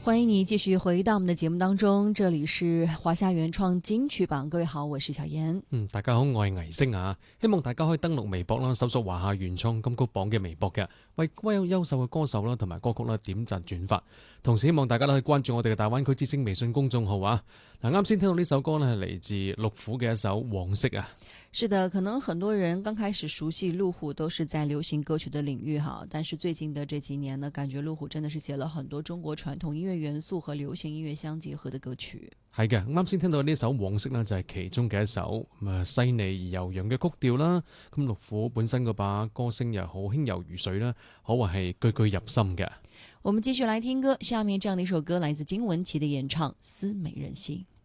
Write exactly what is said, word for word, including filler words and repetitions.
欢迎你繼續回到我們的節目當中，這裡是華夏原創金曲榜。各位好，我是小妍。 嗯，大家好，我係倪星啊，希望大家可以登錄微博啦，搜索華夏原創金曲榜嘅微博嘅，為各位優秀嘅歌手啦同埋歌曲啦點讚轉發，同時希望大家都可以關注我哋嘅大灣區之聲微信公眾號啊。嗱，啱先聽到呢首歌呢係嚟自陸虎嘅一首《往昔》啊。 是的，可能很多人剛開始熟悉陸虎都是在流行歌曲的領域哈，但是最近的這幾年呢，感覺陸虎真的是寫了很多中國傳統音樂元素和流行音樂相結合的歌曲。 係嘅，啱先聽到呢首《往昔》呢，就係其中嘅一首咁啊細膩而悠揚嘅曲調啦。咁陸虎本身嗰把歌聲又好輕柔如水啦，可謂係句句入心嘅。 我們繼續來聽歌，下面這樣的一首歌來自金玟岐的演唱《思美人心》。